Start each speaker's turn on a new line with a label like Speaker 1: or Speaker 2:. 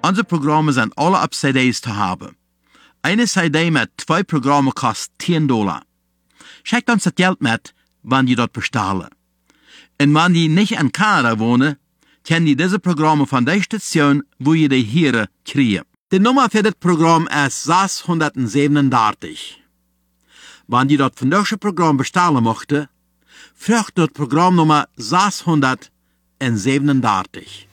Speaker 1: Unsere Programme sind alle auf CDs zu haben. Eine CD mit 2 Programmen kostet $10. Schickt uns das Geld mit, wenn die dort bestellen. Und wenn die nicht in Kanada wohnen, können die diese Programme von der Station, wo ihr die hören, kriegen. Die Nummer für das Programm ist 637. Wenn die dort von diesem Programm bestellen möchten, fragt dort Programmnummer 637.